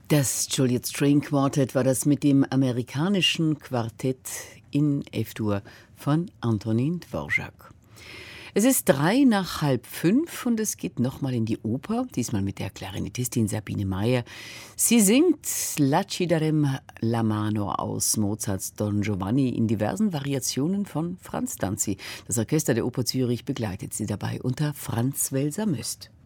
Das Juliet String Quartet war das mit dem amerikanischen Quartett in F-Dur von Antonin Dvorak. Es ist 5:03 und es geht nochmal in die Oper, diesmal mit der Klarinettistin Sabine Meyer. Sie singt La ci darem la mano aus Mozarts Don Giovanni in diversen Variationen von Franz Danzi. Das Orchester der Oper Zürich begleitet sie dabei unter Franz Welser-Möst.